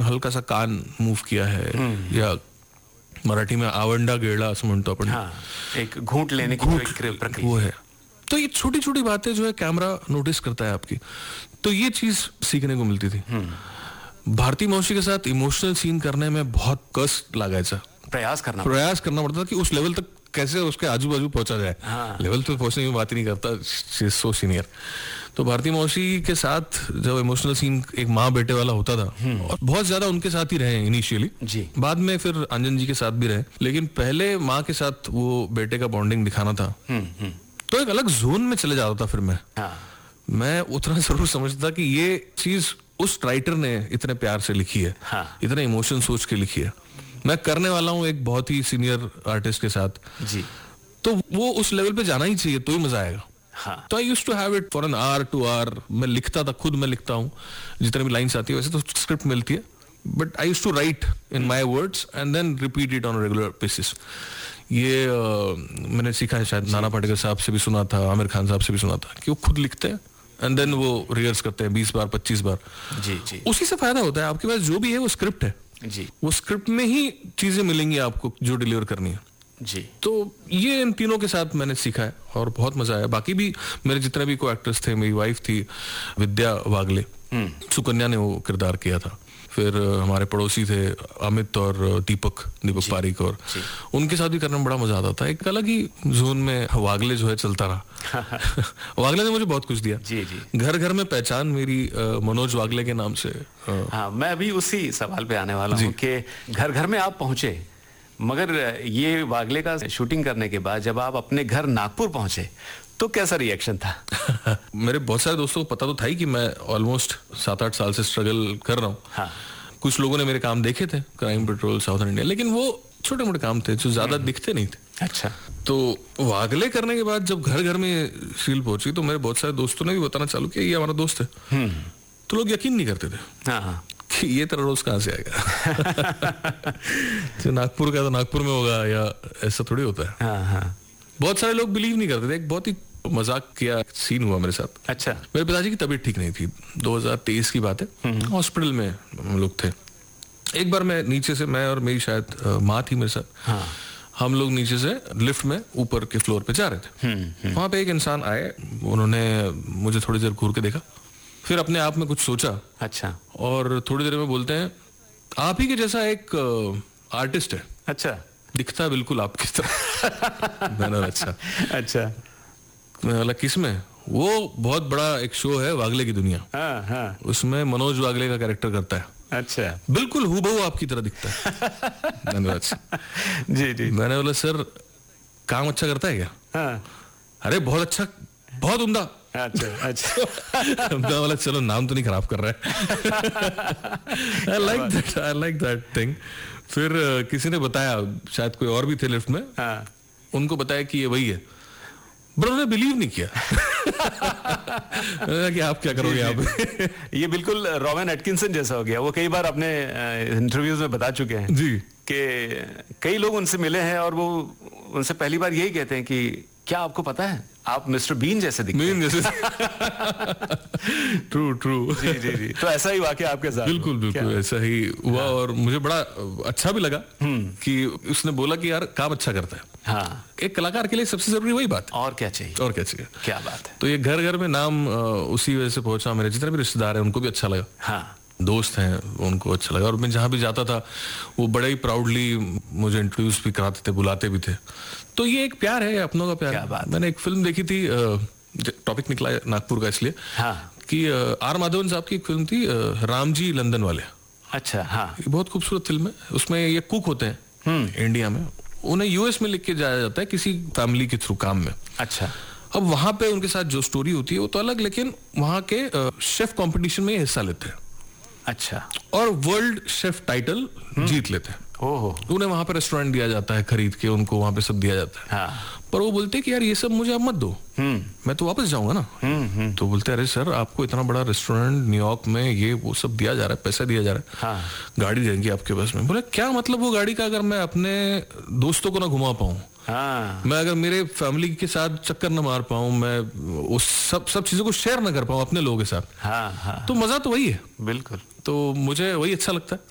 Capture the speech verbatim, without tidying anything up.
हल्का सा कान मूव किया है, या मराठी में आवंडा गेड़ा असं म्हणतो आपण, हाँ, एक घूंट लेने की जो एक प्रक्रिया वो है. तो ये छोटी छोटी बातें जो है कैमरा नोटिस करता है आपकी, तो ये चीज सीखने को मिलती थी. भारती मौसी के साथ इमोशनल सीन करने में बहुत कष्ट लगायचा, प्रयास करना प्रयास करना पड़ता था कि उस लेवल तक कैसे उसके आजू बाजू पहुंचा जाए. हाँ. लेवल तो पहुंचने की बात ही नहीं करता, सो सीनियर. तो भारती मौसी के साथ जब इमोशनल सीन एक माँ बेटे वाला होता था, और बहुत ज्यादा उनके साथ ही रहे इनिशियली जी, बाद में फिर अंजन जी के साथ भी रहे, लेकिन पहले माँ के साथ वो बेटे का बॉन्डिंग दिखाना था, तो एक अलग जोन में चले जाता था. फिर मैं हाँ. मैं उतना जरूर समझता कि ये चीज उस राइटर ने इतने प्यार से लिखी है, हाँ. इतने इमोशन सोच के लिखी है. मैं करने वाला हूँ एक बहुत ही सीनियर आर्टिस्ट के साथ जी, तो वो उस लेवल पे जाना ही चाहिए, तो ही मजा आएगा. हाँ. तो I used to have it for an hour to our. मैं लिखता था, खुद मैं लिखता हूँ, जितने भी लाइंस आती है वैसे तो स्क्रिप्ट मिलती है, but I used to right in my words and then repeat it on regular basis. ये uh, मैंने सीखा है, शायद नाना पाटेकर साहब से भी सुना था, आमिर खान साहब से भी सुना था, कि वो खुद लिखते हैं एंड देन वो रिहर्स करते हैं बीस बार पच्चीस बार. जी जी, उसी से फायदा होता है. आपके पास जो भी है वो स्क्रिप्ट है जी, वो स्क्रिप्ट में ही चीजें मिलेंगी आपको जो डिलीवर करनी है. जी. तो ये इन तीनों के साथ मैंने सीखा है और बहुत मजा आया. बाकी भी मेरे जितने भी को एक्टर्स थे, मेरी वाइफ थी विद्या वागले, सुकन्या ने वो किरदार किया था. फिर हमारे पड़ोसी थे अमित और दीपक दीपक पारिक, और उनके साथ भी करने में बड़ा मजा आता था. एक अलग ही जोन में वागले जो है चलता रहा. वागले ने मुझे बहुत कुछ दिया. जी जी. घर घर में पहचान मेरी मनोज वागले के नाम से. हाँ, मैं अभी उसी सवाल पे आने वाला हूँ कि घर घर में आप पहुंचे, मगर ये वागले का शूटिंग करने के बाद जब आप अपने घर नागपुर पहुंचे तो कैसा रिएक्शन था? मेरे बहुत सारे दोस्तों को पता तो था ही कि मैं ऑलमोस्ट सात आठ साल से स्ट्रगल कर रहा हूँ. हाँ. कुछ लोगों ने मेरे काम देखे थे, क्राइम पेट्रोल, साउथर्न इंडिया, लेकिन वो छोटे मोटे काम थे जो ज्यादा दिखते नहीं थे. अच्छा. तो वागले करने के बाद जब घर घर में सील पहुंची तो मेरे बहुत सारे दोस्तों ने भी बताना चालू किया ये हमारा दोस्त है. तो लोग यकीन नहीं करते थे. हाँ. कि ये तेरा रोज कहाँ से आएगा. तो नागपुर का तो नागपुर में होगा, या ऐसा थोड़ी होता है. हाँ हाँ. बहुत सारे लोग बिलीव नहीं करते थे. एक बहुत ही मजाक किया सीन हुआ मेरे साथ. अच्छा. मेरे पिताजी की तबीयत ठीक नहीं थी, दो हज़ार तेईस की बात है. हॉस्पिटल में हम लोग थे. एक बार मैं नीचे से, मैं और मेरी शायद माँ थी मेरे साथ, हाँ. हम लोग नीचे से लिफ्ट में ऊपर के फ्लोर पे जा रहे थे. वहां पे एक इंसान आए, उन्होंने मुझे थोड़ी देर घूर के देखा, फिर अपने आप में कुछ सोचा. अच्छा. और थोड़ी देर में बोलते हैं आप ही के जैसा एक आर्टिस्ट है. अच्छा. दिखता बिल्कुल आपकी तरह. मैंने अच्छा अच्छा. मैं बोला किस में? वो बहुत बड़ा एक शो है वागले की दुनिया, हाँ हाँ. उसमें मनोज वागले का कैरेक्टर करता है. अच्छा. बिल्कुल हूबहू आपकी तरह दिखता है. मैंने बोला अच्छा. जी जी. मैंने बोला सर काम अच्छा करता है क्या? हाँ. अरे बहुत अच्छा, बहुत उम्दा. अच्छा अच्छा. मैं बोला चलो नाम तो नहीं खराब कर रहा है. I like that, I like that thing. फिर किसी ने बताया, शायद कोई और भी थे लिफ्ट में, हाँ. उनको बताया कि ये वही है. बट उन्होंने बिलीव नहीं किया. कि आप क्या करोगे आप. ये बिल्कुल रॉबिन एटकिंसन जैसा हो गया. वो कई बार अपने इंटरव्यूज में बता चुके हैं जी कि कई लोग उनसे मिले हैं और वो उनसे पहली बार यही कहते हैं कि क्या आपको पता है आप मिस्टर बीन जैसे दिखते हैं. बीन जैसे. True true. जी जी जी. तो ऐसा ही वाकया आपके साथ? बिल्कुल बिल्कुल ऐसा ही हुआ. हाँ. और मुझे बड़ा अच्छा भी लगा कि उसने बोला कि यार काम अच्छा करता है. हाँ. एक कलाकार के लिए सबसे जरूरी वही बात है. और क्या चाहिए, और क्या चाहिए. क्या बात है. तो ये घर घर में नाम उसी वजह से पहुंचा. मेरे जितने भी रिश्तेदार हैं उनको भी अच्छा लगा. हाँ. दोस्त हैं उनको अच्छा लगा. और मैं जहां भी जाता था वो बड़े ही प्राउडली मुझे इंट्रोड्यूस भी कराते थे, बुलाते भी थे. तो ये एक प्यार है, अपनों का प्यार. क्या बात. मैंने एक फिल्म देखी थी, टॉपिक निकला है नागपुर का इसलिए, हाँ. कि आर माधवन साहब की एक फिल्म थी राम जी लंदन वाले. अच्छा. हाँ. बहुत खूबसूरत फिल्म है. उसमें ये कुक होते हैं इंडिया में, उन्हें यूएस में लिख के जाया जाता है किसी फैमिली के थ्रू काम में. अच्छा. अब वहां पे उनके साथ जो स्टोरी होती है वो तो अलग, लेकिन वहां के शेफ कंपटीशन में हिस्सा लेते हैं. अच्छा. और वर्ल्ड शेफ टाइटल जीत लेते हैं. ओहो. उन्हें वहां पे रेस्टोरेंट दिया जाता है खरीद के, उनको वहां पे सब दिया जाता है. हाँ. पर वो बोलते हैं कि यार ये सब मुझे अब मत दो, मैं तो वापस जाऊंगा ना. तो बोलते हैं अरे सर आपको इतना बड़ा रेस्टोरेंट न्यूयॉर्क में ये वो सब दिया जा रहा है, पैसा दिया जा रहा है. हाँ. गाड़ी देंगे आपके पास में. बोले क्या मतलब वो गाड़ी का, अगर मैं अपने दोस्तों को ना घुमा पाऊं, हाँ. मैं अगर मेरे फैमिली के साथ चक्कर न मार पाऊं, मैं उस सब सब चीजों को शेयर न कर पाऊं अपने लोगों के साथ, हाँ, हाँ. तो मजा तो वही है. बिल्कुल. तो मुझे वही अच्छा लगता है.